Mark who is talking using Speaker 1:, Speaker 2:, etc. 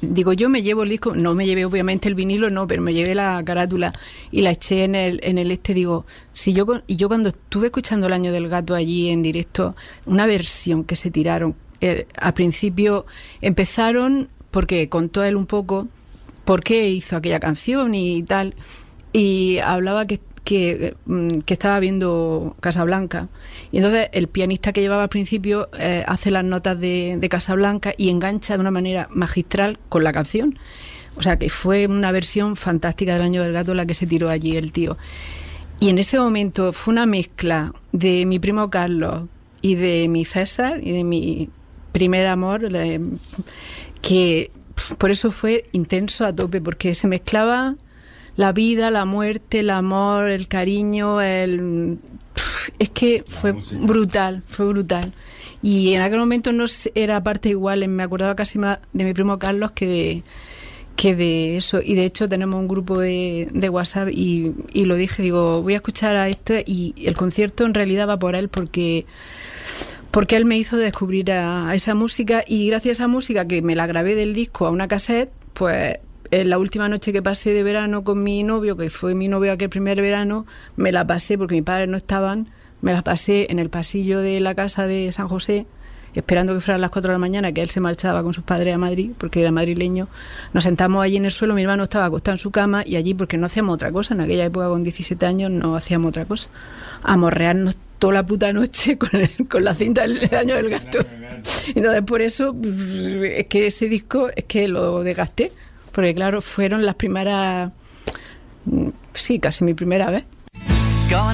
Speaker 1: digo, yo me llevo el disco, no me llevé obviamente el vinilo, no, pero me llevé la carátula y la eché en el digo, si yo cuando estuve escuchando El Año del Gato allí en directo, una versión que se tiraron, al principio empezaron porque contó él un poco por qué hizo aquella canción y tal, y hablaba que estaba viendo Casablanca, y entonces el pianista que llevaba al principio hace las notas de Casablanca y engancha de una manera magistral con la canción. O sea que fue una versión fantástica del Año del Gato la que se tiró allí el tío. Y en ese momento fue una mezcla de mi primo Carlos y de mi César y de mi primer amor, que por eso fue intenso a tope, porque se mezclaba la vida, la muerte, el amor, el cariño, es que fue brutal, fue brutal. Y en aquel momento no era parte igual, me acordaba casi más de mi primo Carlos que de eso. Y de hecho tenemos un grupo de WhatsApp y lo dije, digo, voy a escuchar a esto, y el concierto en realidad va por él porque él me hizo descubrir a esa música, y gracias a esa música que me la grabé del disco a una cassette, pues en la última noche que pasé de verano con mi novio, que fue mi novio aquel primer verano, me la pasé, porque mis padres no estaban, me la pasé en el pasillo de la casa de San José, esperando que fueran las 4 de la mañana, que él se marchaba con sus padres a Madrid, porque era madrileño. Nos sentamos allí en el suelo, mi hermano estaba acostado en su cama, y allí, porque no hacíamos otra cosa, en aquella época con 17 años no hacíamos otra cosa, a morrearnos toda la puta noche con la cinta del Año del Gato. Entonces por eso es que ese disco es que lo desgasté, porque claro, fueron las primeras, sí, casi mi primera vez.